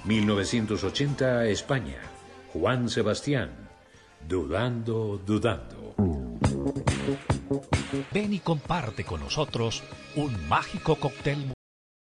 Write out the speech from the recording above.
1980, España. Juan Sebastián. Dudando, dudando. Ven y comparte con nosotros un mágico cóctel